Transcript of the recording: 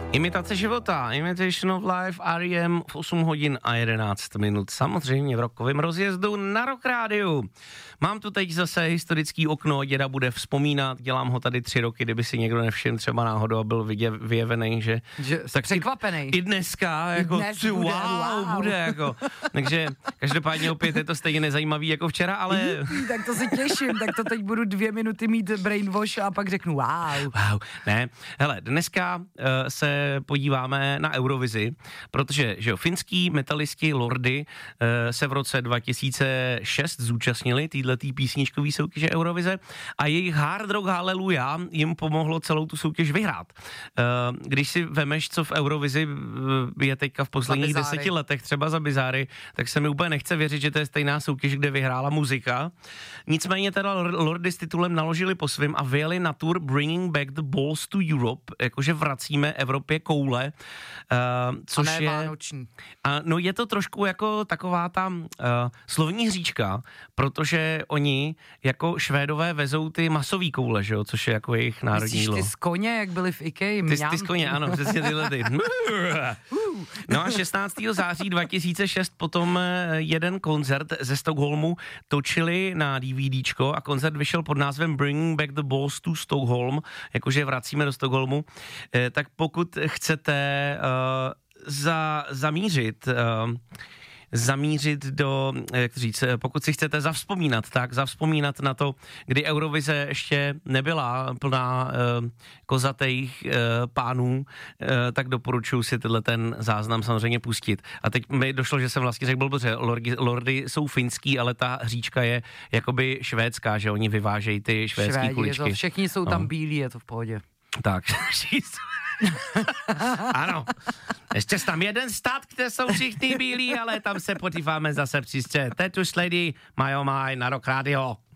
Imitace života, Imitation of Life, R.E.M. v 8 hodin a 11 minut, samozřejmě v rokovém rozjezdu na Rock Rádiu. Mám tu teď zase historický okno, děda bude vzpomínat, dělám ho tady 3 roky, kdyby si někdo nevšiml třeba náhodou a byl vyjevený, že tak překvapený. I dneska, jako dnes bude, jako. Takže každopádně opět je to stejně nezajímavý jako včera, ale... Tak to se těším, tak to teď budu 2 minuty mít brainwash a pak řeknu wow. Ne, hele, dneska se podíváme na Eurovizi, protože že jo, finský metalisti Lordi se v roce 2006 zúčastnili týhletý písničkový soutěže Eurovize a jejich Hard Rock Hallelujah jim pomohlo celou tu soutěž vyhrát. Když si vemeš, co v Eurovizi je teďka v posledních 10 letech, třeba za bizáry, tak se mi úplně nechce věřit, že to je stejná soutěž, kde vyhrála muzika. Nicméně teda Lordi s titulem naložili po svým a vyjeli na tour Bringing Back the Balls to Europe, jakože vracíme Evropě koule, což a ne je... vánoční. No je to trošku jako taková ta slovní hříčka, protože oni jako Švédové vezou ty masový koule, že jo, což je jako jejich národní jídlo. Myslíš ty z koně, jak byli v Ikei? Ty z koně, ano, přesně tyhle ty. No a 16. září 2006 potom jeden koncert ze Stockholmu točili na DVDčko a koncert vyšel pod názvem Bringing Back the Balls to Stockholm, jakože vracíme do Stockholmu, tak pokud chcete zamířit do, jak to říct, pokud si chcete zavzpomínat na to, kdy Eurovize ještě nebyla plná kozatých pánů, tak doporučuji si tenhle ten záznam samozřejmě pustit. A teď mi došlo, že jsem vlastně řekl blbře, Lordi jsou finský, ale ta hříčka je jakoby švédská, že oni vyvážejí ty švédský kuličky. Všichni jsou tam bílí, je to v pohodě. Tak, ano. Ještě tam jeden stát, kde jsou všichni bílí, ale tam se podíváme zase příště. Teď už lidi, my oh my, na Rock Radio.